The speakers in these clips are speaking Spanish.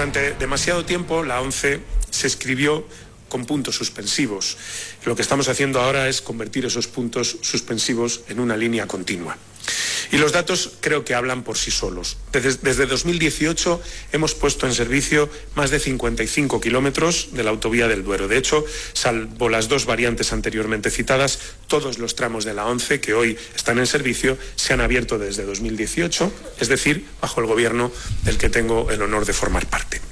Durante demasiado tiempo la ONCE se escribió con puntos suspensivos. Lo que estamos haciendo ahora es convertir esos puntos suspensivos en una línea continua. Y los datos creo que hablan por sí solos. Desde 2018 hemos puesto en servicio más de 55 kilómetros de la autovía del Duero. De hecho, salvo las dos variantes anteriormente citadas, todos los tramos de la ONCE que hoy están en servicio se han abierto desde 2018, es decir, bajo el gobierno del que tengo el honor de formar parte.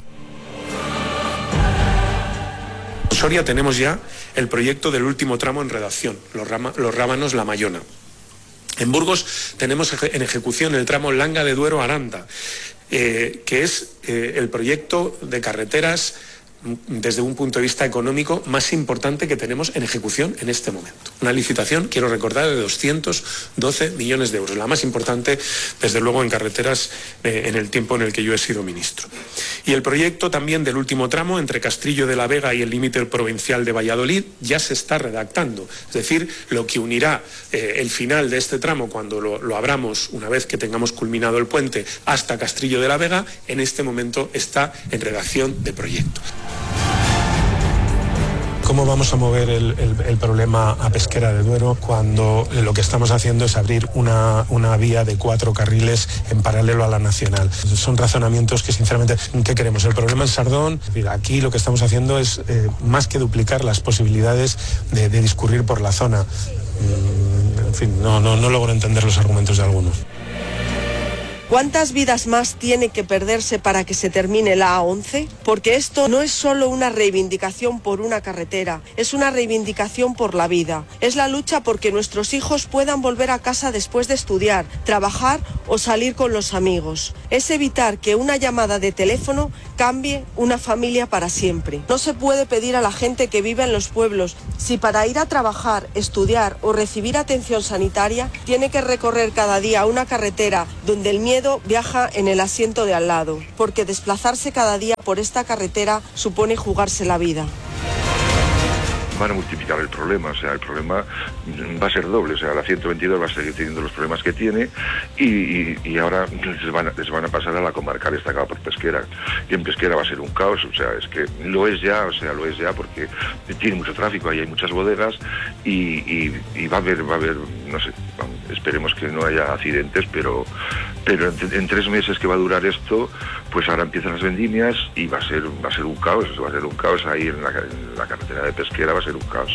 En Soria tenemos ya el proyecto del último tramo en redacción, los Rábanos La Mayona. En Burgos tenemos en ejecución el tramo Langa de Duero-Aranda, que es el proyecto de carreteras desde un punto de vista económico más importante que tenemos en ejecución en este momento. Una licitación, quiero recordar, de 212 millones de euros, la más importante, desde luego, en carreteras en el tiempo en el que yo he sido ministro. Y el proyecto también del último tramo entre Castrillo de la Vega y el límite provincial de Valladolid ya se está redactando. Es decir, lo que unirá el final de este tramo cuando lo abramos, una vez que tengamos culminado el puente, hasta Castrillo de la Vega, en este momento está en redacción de proyecto. ¿Cómo vamos a mover el problema a Pesquera de Duero cuando lo que estamos haciendo es abrir una vía de 4 carriles en paralelo a la nacional? Son razonamientos que, sinceramente, ¿qué queremos? El problema en Sardón, aquí lo que estamos haciendo es más que duplicar las posibilidades de discurrir por la zona. En fin, no logro entender los argumentos de algunos. ¿Cuántas vidas más tiene que perderse para que se termine la A11? Porque esto no es solo una reivindicación por una carretera, es una reivindicación por la vida. Es la lucha porque nuestros hijos puedan volver a casa después de estudiar, trabajar o salir con los amigos. Es evitar que una llamada de teléfono cambie una familia para siempre. No se puede pedir a la gente que vive en los pueblos si para ir a trabajar, estudiar o recibir atención sanitaria tiene que recorrer cada día una carretera donde el miedo viaja en el asiento de al lado, porque desplazarse cada día por esta carretera supone jugarse la vida. Van a multiplicar el problema, o sea, el problema va a ser doble, o sea, la 122 va a seguir teniendo los problemas que tiene y ahora les van a pasar a la comarcal destacada por Pesquera, y en Pesquera va a ser un caos, o sea, es que lo es ya porque tiene mucho tráfico, ahí hay muchas bodegas y va a haber, no sé, esperemos que no haya accidentes, pero en 3 meses que va a durar esto, pues ahora empiezan las vendimias y va a ser un caos, ahí en la carretera de Pesquera, va a ser un caos.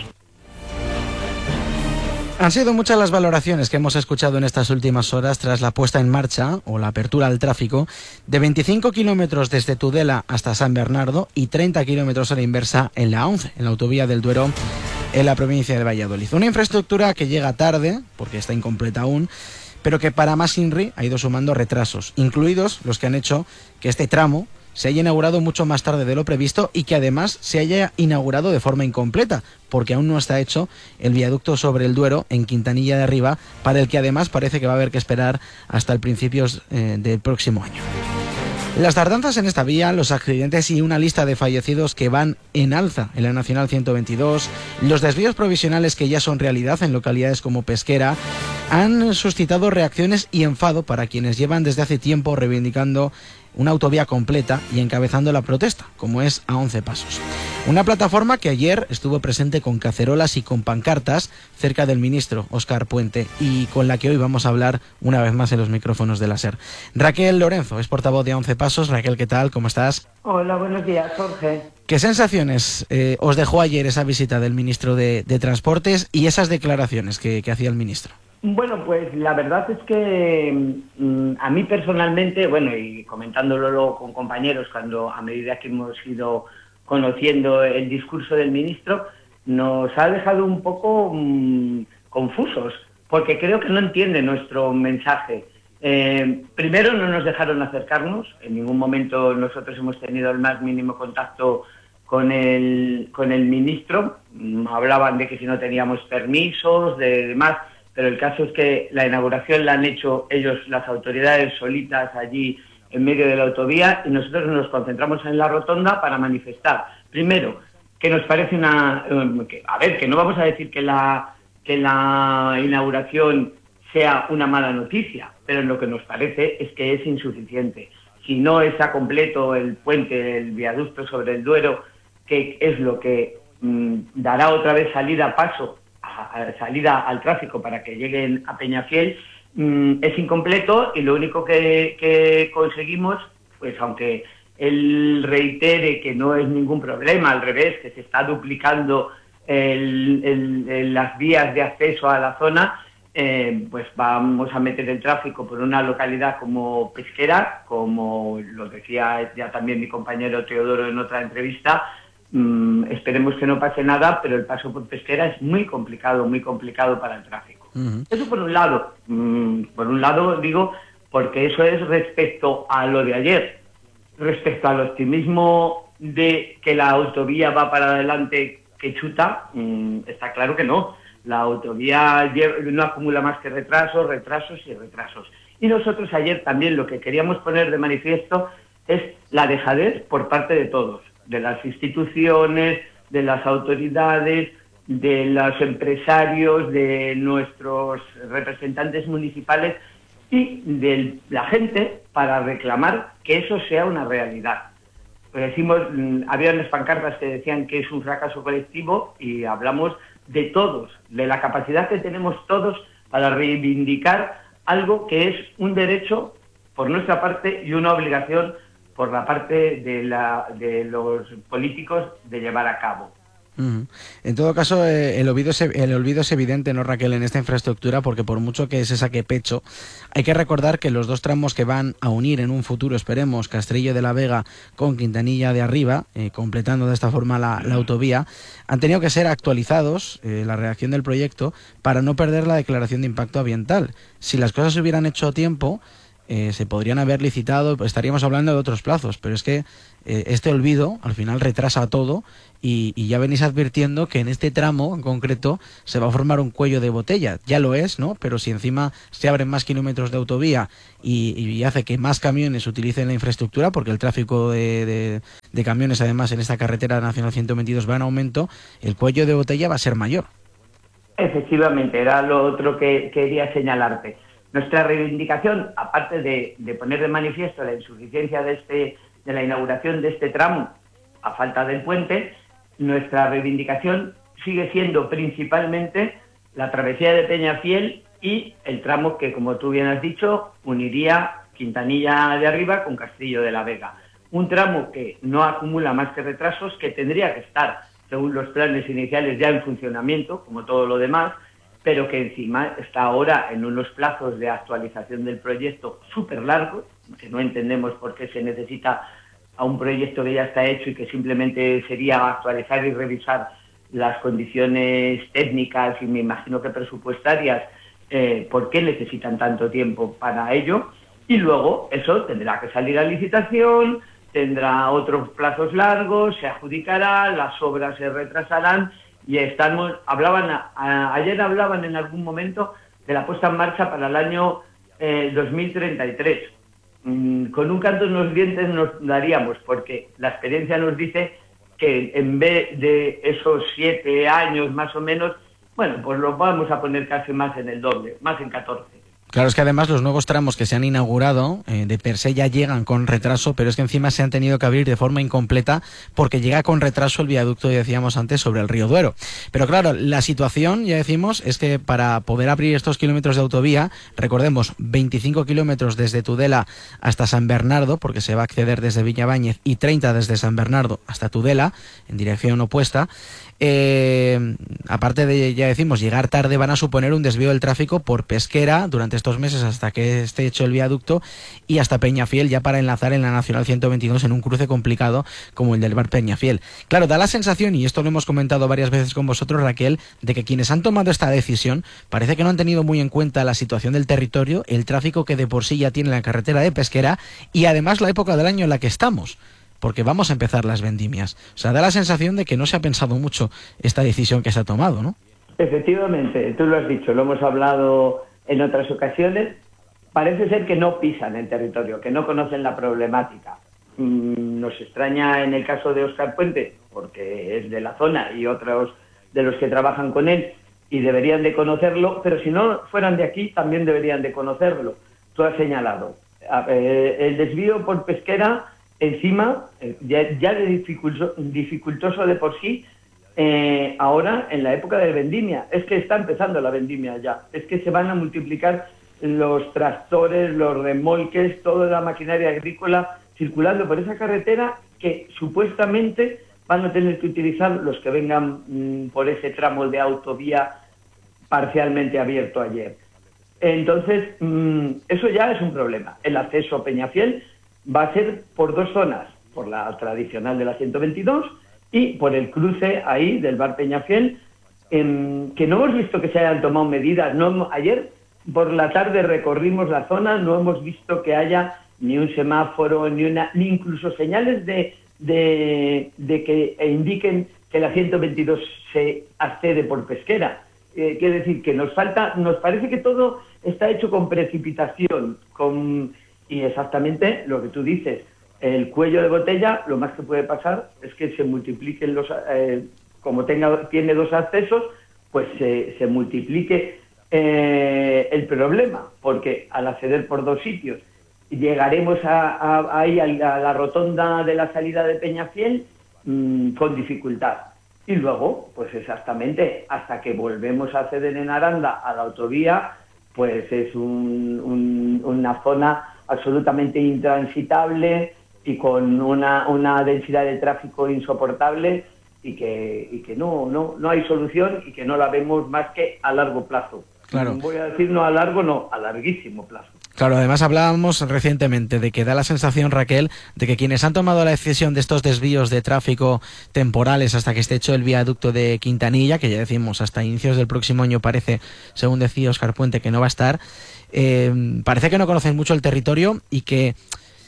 Han sido muchas las valoraciones que hemos escuchado en estas últimas horas tras la puesta en marcha o la apertura al tráfico de 25 kilómetros desde Tudela hasta San Bernardo y 30 kilómetros a la inversa en la A11, en la autovía del Duero, en la provincia de Valladolid. Una infraestructura que llega tarde, porque está incompleta aún, pero que para más INRI ha ido sumando retrasos, incluidos los que han hecho que este tramo se haya inaugurado mucho más tarde de lo previsto y que además se haya inaugurado de forma incompleta, porque aún no está hecho el viaducto sobre el Duero en Quintanilla de Arriba, para el que además parece que va a haber que esperar hasta el principios del próximo año. Las tardanzas en esta vía, los accidentes y una lista de fallecidos que van en alza en la Nacional 122, los desvíos provisionales que ya son realidad en localidades como Pesquera, han suscitado reacciones y enfado para quienes llevan desde hace tiempo reivindicando una autovía completa y encabezando la protesta, como es A 11 Pasos. Una plataforma que ayer estuvo presente con cacerolas y con pancartas cerca del ministro Óscar Puente y con la que hoy vamos a hablar una vez más en los micrófonos de la SER. Raquel Lorenzo es portavoz de A 11 Pasos. Raquel, ¿qué tal? ¿Cómo estás? Hola, buenos días, Jorge. ¿Qué sensaciones os dejó ayer esa visita del ministro de Transportes y esas declaraciones que hacía el ministro? Bueno, pues la verdad es que a mí personalmente, bueno, y comentándolo luego con compañeros, a medida que hemos ido conociendo el discurso del ministro, nos ha dejado un poco confusos, porque creo que no entiende nuestro mensaje. Primero, no nos dejaron acercarnos, en ningún momento nosotros hemos tenido el más mínimo contacto con el ministro. Hablaban de que si no teníamos permisos, de demás, pero el caso es que la inauguración la han hecho ellos, las autoridades, solitas allí en medio de la autovía, y nosotros nos concentramos en la rotonda para manifestar, primero, que nos parece que no vamos a decir que la inauguración sea una mala noticia, pero lo que nos parece es que es insuficiente. si no está completo el puente, el viaducto sobre el Duero, que es lo que dará otra vez salida al tráfico para que lleguen a Peñafiel, es incompleto, y lo único que conseguimos, pues aunque él reitere que no es ningún problema, al revés, que se está duplicando las vías de acceso a la zona, pues vamos a meter el tráfico por una localidad como Pesquera, como lo decía ya también mi compañero Teodoro en otra entrevista. Esperemos que no pase nada, pero el paso por Pesquera es muy complicado para el tráfico. Eso por un lado digo, porque eso es respecto a lo de ayer. Respecto al optimismo de que la autovía va para adelante que chuta, está claro que no. La autovía no acumula más que retrasos. Y nosotros ayer también lo que queríamos poner de manifiesto es la dejadez por parte de todos, de las instituciones, de las autoridades, de los empresarios, de nuestros representantes municipales y de la gente, para reclamar que eso sea una realidad. Decimos, había unas pancartas que decían que es un fracaso colectivo, y hablamos de todos, de la capacidad que tenemos todos para reivindicar algo que es un derecho por nuestra parte y una obligación por la parte de los políticos de llevar a cabo. En todo caso, el olvido es evidente, ¿no, Raquel?, en esta infraestructura, porque por mucho que se saque pecho, hay que recordar que los dos tramos que van a unir en un futuro, esperemos, Castrillo de la Vega con Quintanilla de Arriba, completando de esta forma la autovía, han tenido que ser actualizados, la redacción del proyecto, para no perder la declaración de impacto ambiental. Si las cosas se hubieran hecho a tiempo, se podrían haber licitado, estaríamos hablando de otros plazos, pero es que este olvido al final retrasa todo, y ya venís advirtiendo que en este tramo en concreto se va a formar un cuello de botella. Ya lo es, ¿no? Pero si encima se abren más kilómetros de autovía y hace que más camiones utilicen la infraestructura, porque el tráfico de camiones además en esta carretera nacional 122 va en aumento, el cuello de botella va a ser mayor. Efectivamente, era lo otro que quería señalarte. Nuestra reivindicación, aparte de poner de manifiesto la insuficiencia de la inauguración de este tramo a falta del puente, nuestra reivindicación sigue siendo principalmente la travesía de Peñafiel y el tramo que, como tú bien has dicho, uniría Quintanilla de Arriba con Castrillo de la Vega. Un tramo que no acumula más que retrasos, que tendría que estar, según los planes iniciales, ya en funcionamiento, como todo lo demás, pero que encima está ahora en unos plazos de actualización del proyecto súper largos, que no entendemos por qué se necesita a un proyecto que ya está hecho y que simplemente sería actualizar y revisar las condiciones técnicas y me imagino que presupuestarias, por qué necesitan tanto tiempo para ello. Y luego eso tendrá que salir a licitación, tendrá otros plazos largos, se adjudicará, las obras se retrasarán. Y ayer hablaban en algún momento de la puesta en marcha para el año 2033. Con un canto en los dientes nos daríamos, porque la experiencia nos dice que en vez de esos 7 años más o menos, bueno, pues los vamos a poner casi más en el doble, más en 14. Claro, es que además los nuevos tramos que se han inaugurado de per se ya llegan con retraso, pero es que encima se han tenido que abrir de forma incompleta porque llega con retraso el viaducto, ya decíamos antes, sobre el río Duero. Pero claro, la situación, ya decimos, es que para poder abrir estos kilómetros de autovía, recordemos, 25 kilómetros desde Tudela hasta San Bernardo, porque se va a acceder desde Viñabáñez, y 30 desde San Bernardo hasta Tudela, en dirección opuesta. Aparte de, ya decimos, llegar tarde, van a suponer un desvío del tráfico por Pesquera durante estos meses hasta que esté hecho el viaducto, y hasta Peñafiel ya para enlazar en la Nacional 122 en un cruce complicado como el del Bar Peñafiel. Claro, da la sensación, y esto lo hemos comentado varias veces con vosotros, Raquel, de que quienes han tomado esta decisión parece que no han tenido muy en cuenta la situación del territorio, el tráfico que de por sí ya tiene la carretera de Pesquera y además la época del año en la que estamos, porque vamos a empezar las vendimias. O sea, da la sensación de que no se ha pensado mucho esta decisión que se ha tomado, ¿no? Efectivamente, tú lo has dicho, lo hemos hablado en otras ocasiones. Parece ser que no pisan el territorio, que no conocen la problemática. Nos extraña en el caso de Óscar Puente, porque es de la zona, y otros de los que trabajan con él, y deberían de conocerlo, pero si no fueran de aquí, también deberían de conocerlo. Tú has señalado, el desvío por Pesquera, encima, ya de dificultoso de por sí, ahora en la época de vendimia. Es que está empezando la vendimia ya. Es que se van a multiplicar los tractores, los remolques, toda la maquinaria agrícola circulando por esa carretera que supuestamente van a tener que utilizar los que vengan por ese tramo de autovía parcialmente abierto ayer. Entonces, eso ya es un problema. El acceso a Peñafiel va a ser por dos zonas, por la tradicional de la 122 y por el cruce ahí del bar Peñafiel, que no hemos visto que se hayan tomado medidas. Ayer por la tarde recorrimos la zona, no hemos visto que haya ni un semáforo, ni incluso señales de que indiquen que la 122 se accede por Pesquera. Quiere decir que nos parece que todo está hecho con precipitación, y exactamente lo que tú dices, el cuello de botella, lo más que puede pasar es que se multipliquen como tiene dos accesos, pues se multiplique el problema, porque al acceder por dos sitios llegaremos ahí a la rotonda de la salida de Peñafiel con dificultad. Y luego, pues exactamente, hasta que volvemos a acceder en Aranda a la autovía, pues es una zona absolutamente intransitable y con una densidad de tráfico insoportable y que no hay solución y que no la vemos más que a largo plazo. Claro. Voy a decir no a largo, no, a larguísimo plazo. Claro, además hablábamos recientemente de que da la sensación, Raquel, de que quienes han tomado la decisión de estos desvíos de tráfico temporales hasta que esté hecho el viaducto de Quintanilla, que ya decimos hasta inicios del próximo año parece, según decía Óscar Puente, que no va a estar, parece que no conocen mucho el territorio y que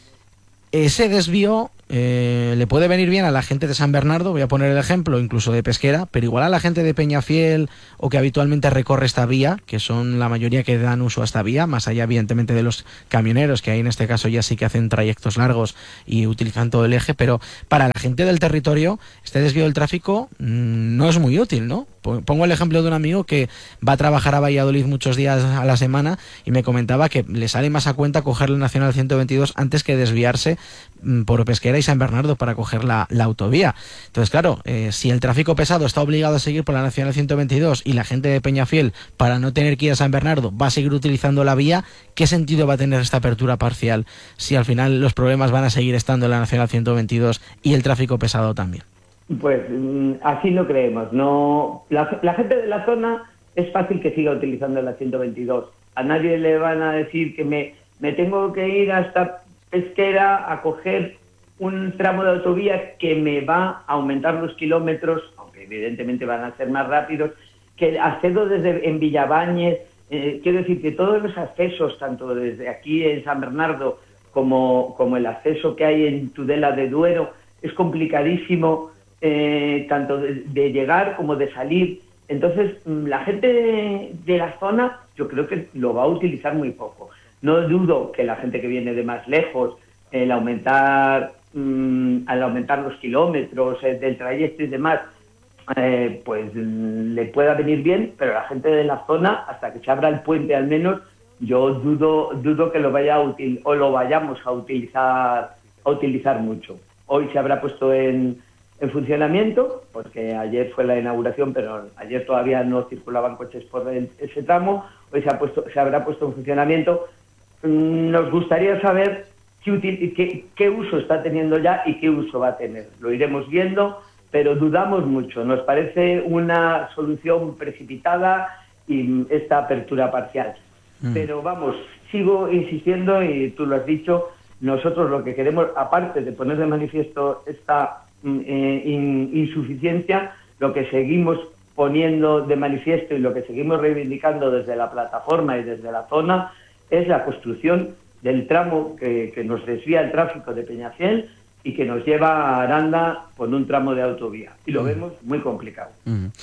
ese desvío le puede venir bien a la gente de San Bernardo, voy a poner el ejemplo incluso de Pesquera, pero igual a la gente de Peñafiel o que habitualmente recorre esta vía, que son la mayoría que dan uso a esta vía, más allá evidentemente de los camioneros, que ahí en este caso ya sí que hacen trayectos largos y utilizan todo el eje, pero para la gente del territorio este desvío del tráfico no es muy útil, ¿no? Pongo el ejemplo de un amigo que va a trabajar a Valladolid muchos días a la semana y me comentaba que le sale más a cuenta coger la Nacional 122 antes que desviarse por Pesquera y San Bernardo para coger la autovía. Entonces, claro, si el tráfico pesado está obligado a seguir por la Nacional 122 y la gente de Peñafiel, para no tener que ir a San Bernardo, va a seguir utilizando la vía, ¿qué sentido va a tener esta apertura parcial si al final los problemas van a seguir estando en la Nacional 122 y el tráfico pesado también? Pues así lo creemos. No, la gente de la zona es fácil que siga utilizando la 122. A nadie le van a decir que me tengo que ir hasta Pesquera a coger un tramo de autovía que me va a aumentar los kilómetros, aunque evidentemente van a ser más rápidos, que accedo en Villabáñez. Quiero decir que todos los accesos, tanto desde aquí en San Bernardo como el acceso que hay en Tudela de Duero, es complicadísimo, tanto de llegar como de salir. Entonces, la gente de la zona yo creo que lo va a utilizar muy poco. No dudo que la gente que viene de más lejos, al aumentar los kilómetros del trayecto y demás, pues le pueda venir bien, pero la gente de la zona, hasta que se abra el puente al menos, yo dudo que lo vayamos a utilizar mucho. Hoy se habrá puesto en funcionamiento, porque ayer fue la inauguración, pero ayer todavía no circulaban coches por ese tramo. Hoy se habrá puesto en funcionamiento. Nos gustaría saber qué uso está teniendo ya y qué uso va a tener. Lo iremos viendo, pero dudamos mucho. Nos parece una solución precipitada y esta apertura parcial. Pero vamos, sigo insistiendo, y tú lo has dicho, nosotros lo que queremos, aparte de poner de manifiesto esta insuficiencia, lo que seguimos poniendo de manifiesto y lo que seguimos reivindicando desde la plataforma y desde la zona es la construcción del tramo que nos desvía el tráfico de Peñafiel y que nos lleva a Aranda con un tramo de autovía. Y lo vemos muy complicado.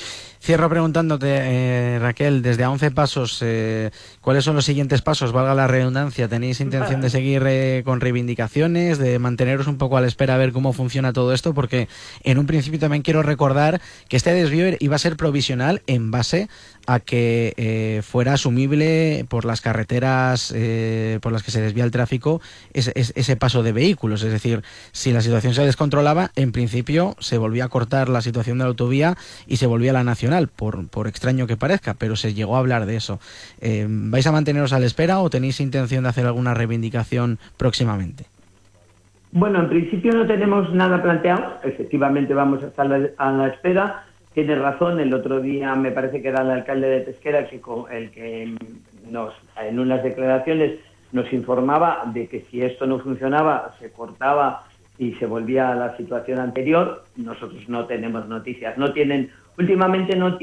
Cierro preguntándote, Raquel, desde a 11 pasos, ¿cuáles son los siguientes pasos? Valga la redundancia, ¿tenéis intención de seguir con reivindicaciones, de manteneros un poco a la espera a ver cómo funciona todo esto? Porque en un principio también quiero recordar que este desvío iba a ser provisional en base a que fuera asumible por las carreteras por las que se desvía el tráfico ese paso de vehículos. Es decir, si la situación se descontrolaba, en principio se volvía a cortar la situación de la autovía y se volvía a la nacional, por extraño que parezca, pero se llegó a hablar de eso. ¿Vais a manteneros a la espera o tenéis intención de hacer alguna reivindicación próximamente? Bueno, en principio no tenemos nada planteado. Efectivamente vamos a estar a la espera. Tienes razón, el otro día me parece que era el alcalde de Pesquera el que en unas declaraciones nos informaba de que si esto no funcionaba, se cortaba y se volvía a la situación anterior. Nosotros no tenemos noticias. Últimamente no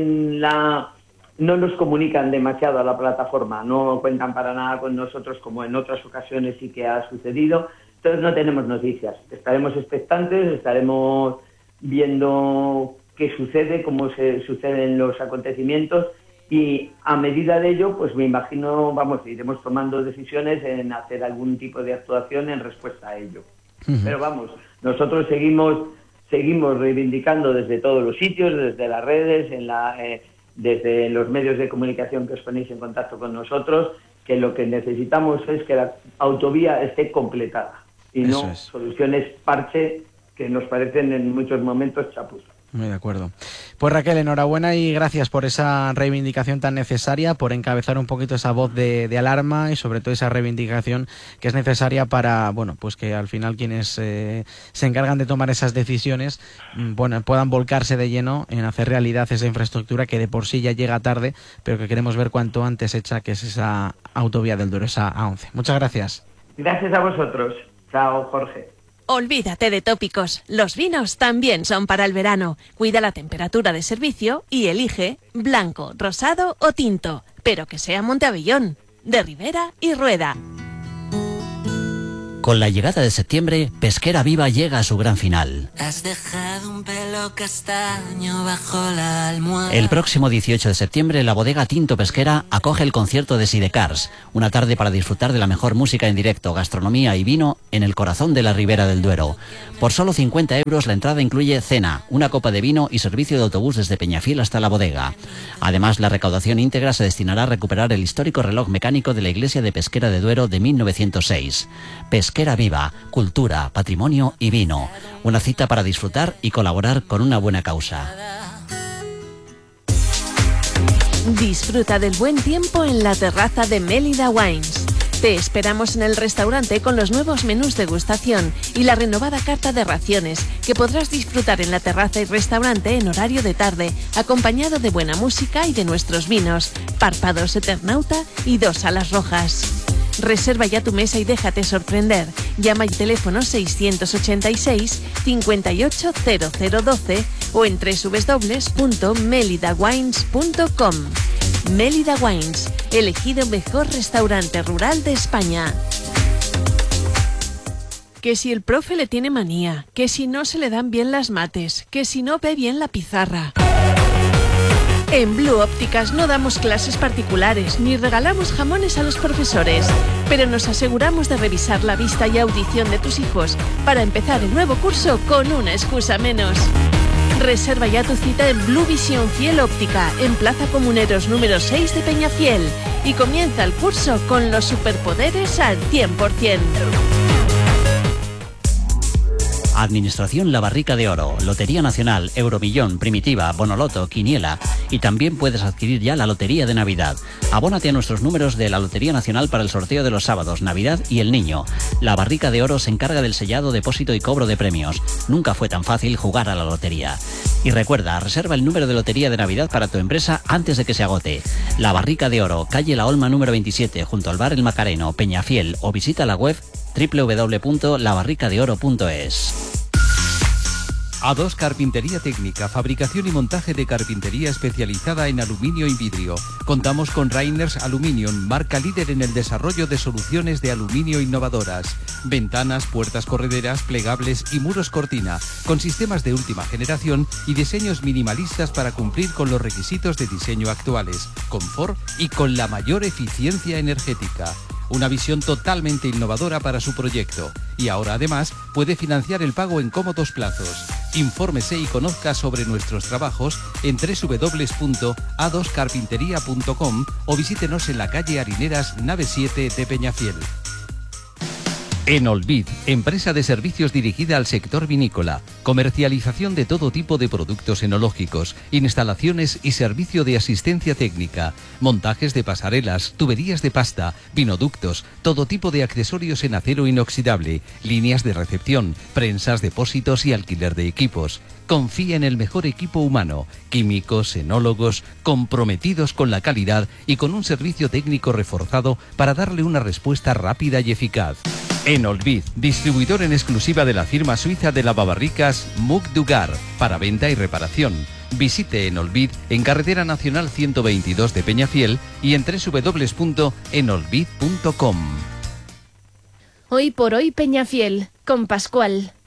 nos comunican demasiado a la plataforma, no cuentan para nada con nosotros como en otras ocasiones sí que ha sucedido. Entonces no tenemos noticias. Estaremos expectantes, estaremos viendo qué sucede, cómo se suceden los acontecimientos y a medida de ello, pues me imagino, iremos tomando decisiones en hacer algún tipo de actuación en respuesta a ello. Uh-huh. Pero nosotros seguimos reivindicando desde todos los sitios, desde las redes, desde los medios de comunicación que os ponéis en contacto con nosotros, que lo que necesitamos es que la autovía esté completada y no soluciones parche que nos parecen en muchos momentos chapuzas. Muy de acuerdo. Pues Raquel, enhorabuena y gracias por esa reivindicación tan necesaria, por encabezar un poquito esa voz de alarma y sobre todo esa reivindicación que es necesaria para, pues que al final quienes se encargan de tomar esas decisiones, puedan volcarse de lleno en hacer realidad esa infraestructura que de por sí ya llega tarde, pero que queremos ver cuanto antes hecha, que es esa autovía del Duero, esa A11. Muchas gracias. Gracias a vosotros. Chao, Jorge. Olvídate de tópicos, los vinos también son para el verano. Cuida la temperatura de servicio y elige blanco, rosado o tinto, pero que sea Monteavellón, de Ribera y Rueda. Con la llegada de septiembre, Pesquera Viva llega a su gran final. Has dejado un pelo castaño bajo la almohada. El próximo 18 de septiembre, la bodega Tinto Pesquera acoge el concierto de Sidecars, una tarde para disfrutar de la mejor música en directo, gastronomía y vino en el corazón de la Ribera del Duero. Por solo 50 euros la entrada incluye cena, una copa de vino y servicio de autobús desde Peñafiel hasta la bodega. Además, la recaudación íntegra se destinará a recuperar el histórico reloj mecánico de la iglesia de Pesquera de Duero de 1906. Pesquera Viva, cultura, patrimonio y vino. Una cita para disfrutar y colaborar con una buena causa. Disfruta del buen tiempo en la terraza de Mélida Wines. Te esperamos en el restaurante con los nuevos menús degustación y la renovada carta de raciones que podrás disfrutar en la terraza y restaurante en horario de tarde, acompañado de buena música y de nuestros vinos, Párpados Eternauta y 2 alas rojas. Reserva ya tu mesa y déjate sorprender. Llama al teléfono 686 580012 o en www.melidawines.com. Mélida Wines, elegido mejor restaurante rural de España. Que si el profe le tiene manía, que si no se le dan bien las mates, que si no ve bien la pizarra. En Blue Ópticas no damos clases particulares ni regalamos jamones a los profesores, pero nos aseguramos de revisar la vista y audición de tus hijos para empezar el nuevo curso con una excusa menos. Reserva ya tu cita en Blue Visión Fiel Óptica, en Plaza Comuneros número 6 de Peñafiel, y comienza el curso con los superpoderes al 100%. Administración La Barrica de Oro, Lotería Nacional, Euromillón, Primitiva, Bonoloto, Quiniela y también puedes adquirir ya la Lotería de Navidad. Abónate a nuestros números de la Lotería Nacional para el sorteo de los sábados, Navidad y el Niño. La Barrica de Oro se encarga del sellado, depósito y cobro de premios. Nunca fue tan fácil jugar a la lotería. Y recuerda, reserva el número de Lotería de Navidad para tu empresa antes de que se agote. La Barrica de Oro, calle La Olma número 27, junto al bar El Macareno, Peñafiel, o visita la web www.labarricadeoro.es. A2 Carpintería Técnica, fabricación y montaje de carpintería especializada en aluminio y vidrio. Contamos con Rainers Aluminium, marca líder en el desarrollo de soluciones de aluminio innovadoras. Ventanas, puertas correderas, plegables y muros cortina, con sistemas de última generación y diseños minimalistas para cumplir con los requisitos de diseño actuales, confort y con la mayor eficiencia energética. Una visión totalmente innovadora para su proyecto. Y ahora además puede financiar el pago en cómodos plazos. Infórmese y conozca sobre nuestros trabajos en www.a2carpintería.com o visítenos en la calle Harineras, nave 7 de Peñafiel. Enolvid, empresa de servicios dirigida al sector vinícola, comercialización de todo tipo de productos enológicos, instalaciones y servicio de asistencia técnica, montajes de pasarelas, tuberías de pasta, vinoductos, todo tipo de accesorios en acero inoxidable, líneas de recepción, prensas, depósitos y alquiler de equipos. Confía en el mejor equipo humano, químicos, enólogos, comprometidos con la calidad y con un servicio técnico reforzado para darle una respuesta rápida y eficaz. Enolvid, distribuidor en exclusiva de la firma suiza de lavabarricas Muc Dugar, para venta y reparación. Visite Enolvid en Carretera Nacional 122 de Peñafiel y en www.enolvid.com. Hoy por hoy Peñafiel, con Pascual.